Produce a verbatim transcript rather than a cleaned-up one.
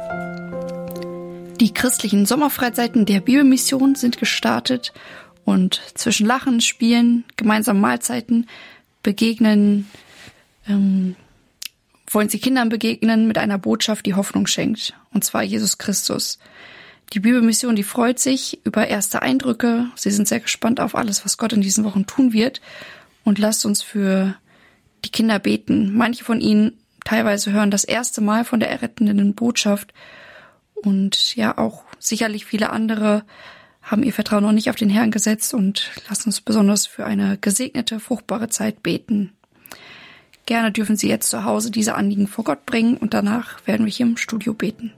Die christlichen Sommerfreizeiten der Bibelmission sind gestartet und zwischen Lachen, Spielen, gemeinsamen Mahlzeiten begegnen, ähm, wollen sie Kindern begegnen mit einer Botschaft, die Hoffnung schenkt, und zwar Jesus Christus. Die Bibelmission, die freut sich über erste Eindrücke. Sie sind sehr gespannt auf alles, was Gott in diesen Wochen tun wird, und lasst uns für die Kinder beten. Manche von ihnen teilweise hören das erste Mal von der errettenden Botschaft. Und ja, auch sicherlich viele andere haben ihr Vertrauen noch nicht auf den Herrn gesetzt, und lasst uns besonders für eine gesegnete, fruchtbare Zeit beten. Gerne dürfen Sie jetzt zu Hause diese Anliegen vor Gott bringen, und danach werden wir hier im Studio beten.